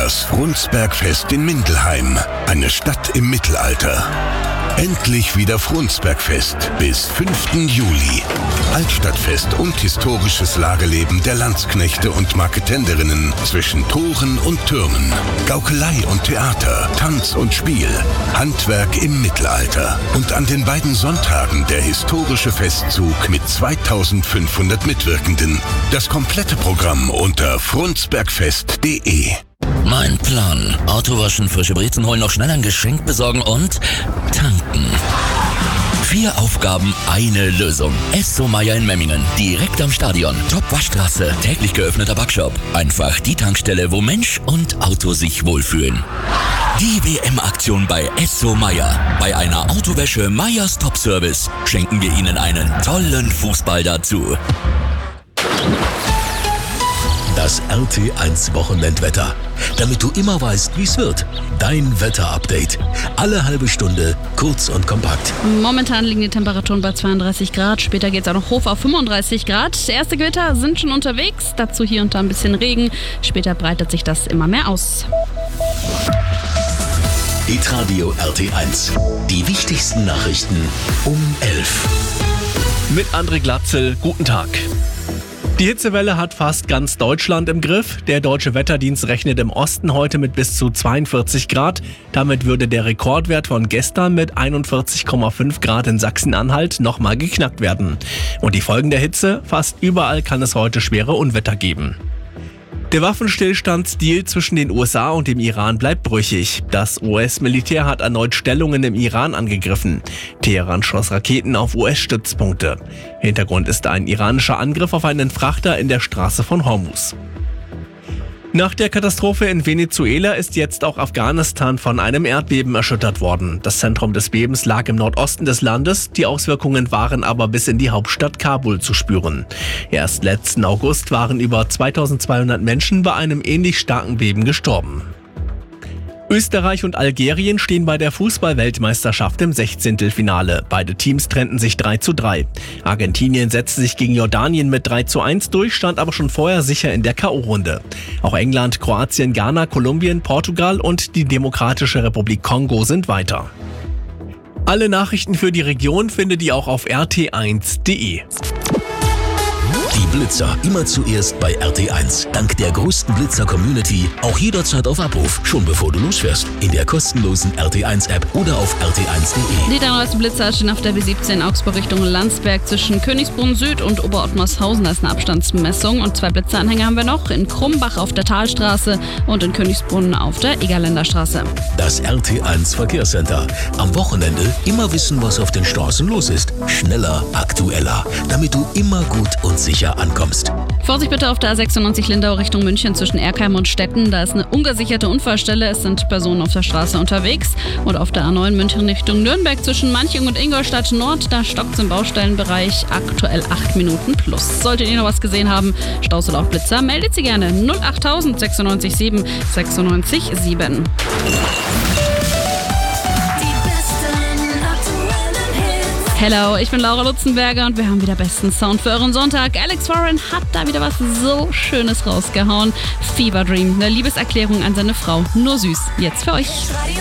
Das Frunsbergfest in Mindelheim, eine Stadt im Mittelalter. Endlich wieder Frunsbergfest bis 5. Juli. Altstadtfest und historisches Lagerleben der Landsknechte und Marketenderinnen zwischen Toren und Türmen. Gaukelei und Theater, Tanz und Spiel, Handwerk im Mittelalter. Und an den beiden Sonntagen der historische Festzug mit 2500 Mitwirkenden. Das komplette Programm unter frunsbergfest.de. Mein Plan. Auto waschen, frische Brezen holen, noch schnell ein Geschenk besorgen und tanken. 4 Aufgaben, eine Lösung. Esso Meier in Memmingen. Direkt am Stadion. Top-Waschstraße. Täglich geöffneter Backshop. Einfach die Tankstelle, wo Mensch und Auto sich wohlfühlen. Die WM-Aktion bei Esso Meier. Bei einer Autowäsche Meyers Top-Service schenken wir Ihnen einen tollen Fußball dazu. Das RT1 Wochenendwetter. Damit du immer weißt, wie es wird. Dein Wetter-Update. Alle halbe Stunde, kurz und kompakt. Momentan liegen die Temperaturen bei 32 Grad. Später geht es auch noch hoch auf 35 Grad. Erste Gewitter sind schon unterwegs. Dazu hier und da ein bisschen Regen. Später breitet sich das immer mehr aus. Hitradio RT1. Die wichtigsten Nachrichten um 11. Mit André Glatzel, guten Tag. Die Hitzewelle hat fast ganz Deutschland im Griff. Der Deutsche Wetterdienst rechnet im Osten heute mit bis zu 42 Grad. Damit würde der Rekordwert von gestern mit 41,5 Grad in Sachsen-Anhalt nochmal geknackt werden. Und die Folgen der Hitze? Fast überall kann es heute schwere Unwetter geben. Der Waffenstillstandsdeal zwischen den USA und dem Iran bleibt brüchig. Das US-Militär hat erneut Stellungen im Iran angegriffen. Teheran schoss Raketen auf US-Stützpunkte. Hintergrund ist ein iranischer Angriff auf einen Frachter in der Straße von Hormuz. Nach der Katastrophe in Venezuela ist jetzt auch Afghanistan von einem Erdbeben erschüttert worden. Das Zentrum des Bebens lag im Nordosten des Landes, die Auswirkungen waren aber bis in die Hauptstadt Kabul zu spüren. Erst letzten August waren über 2200 Menschen bei einem ähnlich starken Beben gestorben. Österreich und Algerien stehen bei der Fußball-Weltmeisterschaft im 16. Beide Teams trennten sich 3:3. Argentinien setzte sich gegen Jordanien mit 3:1 durch, stand aber schon vorher sicher in der K.O.-Runde. Auch England, Kroatien, Ghana, Kolumbien, Portugal und die Demokratische Republik Kongo sind weiter. Alle Nachrichten für die Region findet ihr auch auf rt1.de. Die Blitzer immer zuerst bei RT1. Dank der größten Blitzer-Community auch jederzeit auf Abruf, schon bevor du losfährst. In der kostenlosen RT1-App oder auf rt1.de. Die 3 neuesten Blitzer stehen auf der B17 Augsburg Richtung Landsberg zwischen Königsbrunn Süd und Oberottmarshausen. Da ist eine Abstandsmessung und 2 Blitzeranhänger haben wir noch in Krumbach auf der Talstraße und in Königsbrunn auf der Egerländer Straße. Das RT1 Verkehrscenter. Am Wochenende immer wissen, was auf den Straßen los ist. Schneller, aktueller, damit du immer gut und sicher ankommst. Vorsicht bitte auf der A96 Lindau Richtung München zwischen Erkheim und Stetten. Da ist eine ungesicherte Unfallstelle. Es sind Personen auf der Straße unterwegs. Und auf der A9 München Richtung Nürnberg zwischen Manching und Ingolstadt Nord. Da stockt es im Baustellenbereich aktuell 8 Minuten plus. Solltet ihr noch was gesehen haben, Staus oder auch Blitzer, meldet sie gerne 08000 96 7 96 7. Hello, ich bin Laura Lutzenberger und wir haben wieder besten Sound für euren Sonntag. Alex Warren hat da wieder was so Schönes rausgehauen. Fever Dream, eine Liebeserklärung an seine Frau. Nur süß. Jetzt für euch.